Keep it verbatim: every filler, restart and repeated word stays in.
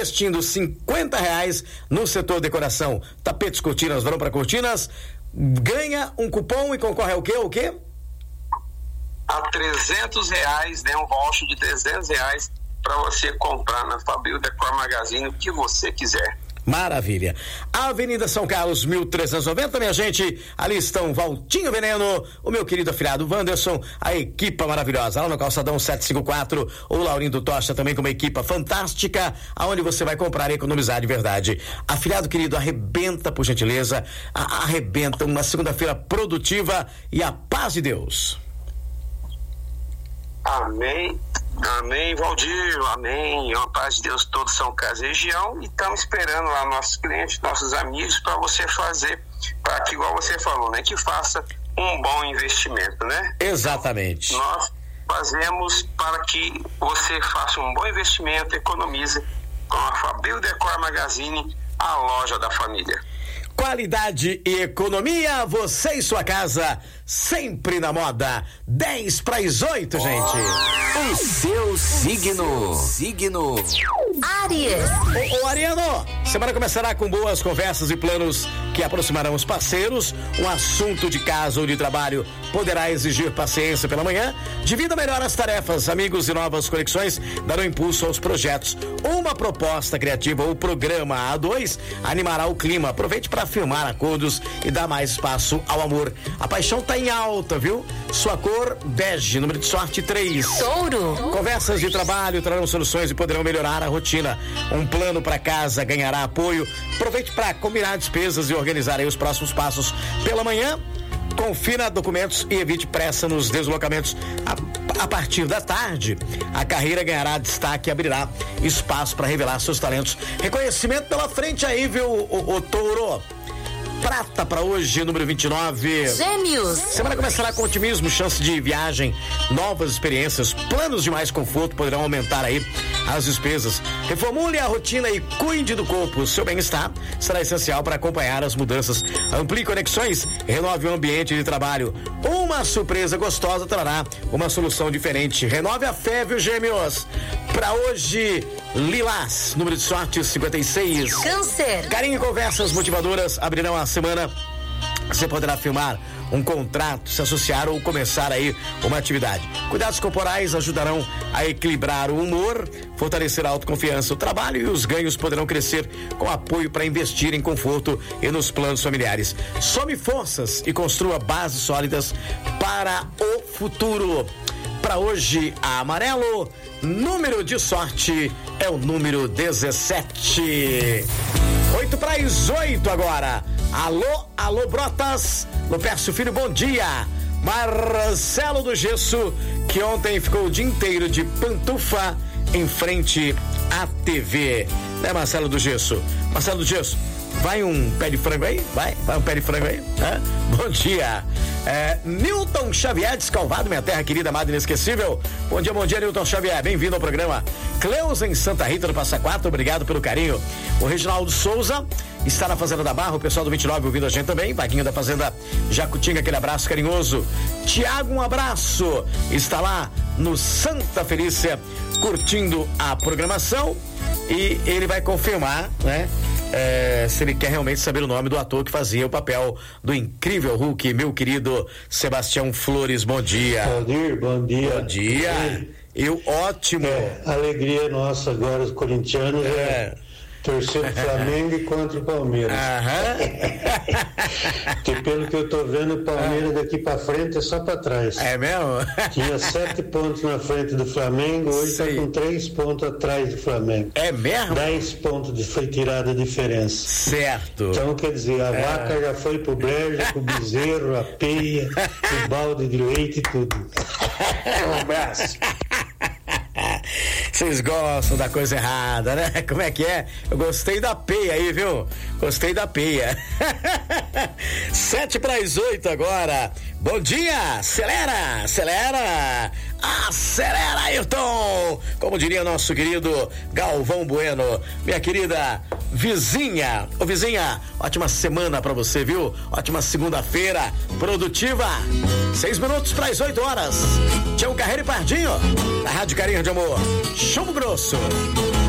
investindo cinquenta reais no setor decoração, tapetes, cortinas, varão para cortinas, ganha um cupom e concorre ao quê? O quê? A trezentos reais, né? Um voucher de trezentos reais para você comprar na Fabril Decor Magazine o que você quiser. Maravilha. Avenida São Carlos, mil trezentos e noventa, minha gente. Ali estão Valtinho Veneno, o meu querido afilhado Wanderson, a equipa maravilhosa. Lá no Calçadão setecentos e cinquenta e quatro, o Laurindo Tocha também com uma equipa fantástica, aonde você vai comprar e economizar de verdade. Afilhado querido, arrebenta, por gentileza. A, arrebenta uma segunda-feira produtiva e a paz de Deus. Amém. Amém, Valdir, amém, a paz de Deus, todos São Carlos e região, e estamos esperando lá nossos clientes, nossos amigos, para você fazer, para que, igual você falou, né, que faça um bom investimento, né? Exatamente. Nós fazemos para que você faça um bom investimento, economize com a Fabril Decor Magazine, a loja da família. Qualidade e economia, você e sua casa, sempre na moda. dez para as oito, gente. O seu signo. Signo. Áries. Ô, ô Ariano, semana começará com boas conversas e planos que aproximarão os parceiros. Um assunto de casa ou de trabalho poderá exigir paciência pela manhã. Divida melhor as tarefas, amigos e novas conexões darão impulso aos projetos. Uma proposta criativa ou programa A dois animará o clima. Aproveite para firmar acordos e dar mais espaço ao amor. A paixão tá em alta, viu? Sua cor, bege, número de sorte três. Touro. Conversas de trabalho trarão soluções e poderão melhorar a rotina. Um plano para casa ganhará apoio. Aproveite para combinar despesas e organizar aí os próximos passos. Pela manhã, confira documentos e evite pressa nos deslocamentos. A, a partir da tarde, a carreira ganhará destaque e abrirá espaço para revelar seus talentos. Reconhecimento pela frente aí, viu, o, o Touro? Prata para hoje, número vinte e nove. Gêmeos. Semana começará com otimismo, chance de viagem, novas experiências, planos de mais conforto poderão aumentar aí as despesas. Reformule a rotina e cuide do corpo. Seu bem-estar será essencial para acompanhar as mudanças. Amplie conexões, renove o ambiente de trabalho. Uma surpresa gostosa trará uma solução diferente. Renove a fé, viu, Gêmeos? Para hoje, Lilás, número de sorte cinquenta e seis. Câncer. Carinho e conversas motivadoras abrirão a semana. Você poderá firmar um contrato, se associar ou começar aí uma atividade. Cuidados corporais ajudarão a equilibrar o humor, fortalecer a autoconfiança. O trabalho e os ganhos poderão crescer com apoio para investir em conforto e nos planos familiares. Some forças e construa bases sólidas para o futuro. Para hoje, a amarelo, número de sorte é o número dezessete. oito para as oito agora. Alô, alô, Brotas. Lupércio Filho, bom dia. Marcelo do Gesso, que ontem ficou o dia inteiro de pantufa em frente à T V. Né, Marcelo do Gesso? Marcelo do Gesso, vai um pé de frango aí? Vai, vai um pé de frango aí? Hã? Bom dia. É, Newton Xavier, Descalvado, minha terra querida, amada e inesquecível. Bom dia, bom dia, Newton Xavier. Bem-vindo ao programa. Cleusa em Santa Rita do Passa Quatro, obrigado pelo carinho. O Reginaldo Souza está na Fazenda da Barra, o pessoal do vinte e nove ouvindo a gente também. Vaguinho da Fazenda Jacutinga, aquele abraço carinhoso. Tiago, um abraço. Está lá no Santa Felícia curtindo a programação e ele vai confirmar, né? É, se ele quer realmente saber o nome do ator que fazia o papel do incrível Hulk, meu querido Sebastião Flores, bom dia. Valdir, bom dia. Bom dia. Eu, ótimo. É, alegria nossa agora, os corintianos, é, é torcer pro Flamengo e contra o Palmeiras. Aham. Que pelo que eu tô vendo, o Palmeiras daqui pra frente é só pra trás. É mesmo? Tinha sete pontos na frente do Flamengo, hoje Sei. tá com três pontos atrás do Flamengo. É mesmo? Dez pontos de, foi tirada a diferença. Certo. Então, quer dizer, a é. vaca já foi pro brejo, pro bezerro, a peia, o balde de leite e tudo. Um abraço. Vocês gostam da coisa errada, né? Como é que é? Eu gostei da peia aí, viu? Gostei da peia. Sete para as oito agora. Bom dia! Acelera! Acelera! Acelera, Ayrton! Como diria nosso querido Galvão Bueno. Minha querida vizinha. Ô vizinha, ótima semana pra você, viu? Ótima segunda-feira produtiva. Seis minutos para as oito horas. Tião Carreiro e Pardinho, na Rádio Carinho de Amor. Chumbo Grosso.